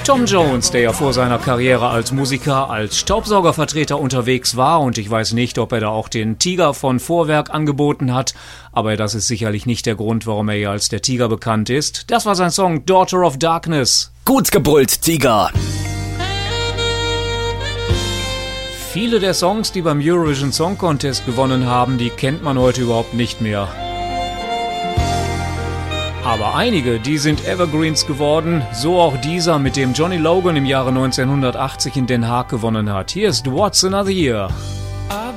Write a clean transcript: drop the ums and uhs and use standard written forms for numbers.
Tom Jones, der ja vor seiner Karriere als Musiker, als Staubsaugervertreter unterwegs war, und ich weiß nicht, ob er da auch den Tiger von Vorwerk angeboten hat, aber das ist sicherlich nicht der Grund, warum er ja als der Tiger bekannt ist. Das war sein Song Daughter of Darkness. Gut gebrüllt, Tiger! Viele der Songs, die beim Eurovision Song Contest gewonnen haben, die kennt man heute überhaupt nicht mehr. Aber einige, die sind Evergreens geworden, so auch dieser, mit dem Johnny Logan im Jahre 1980 in Den Haag gewonnen hat. Hier ist What's Another Year.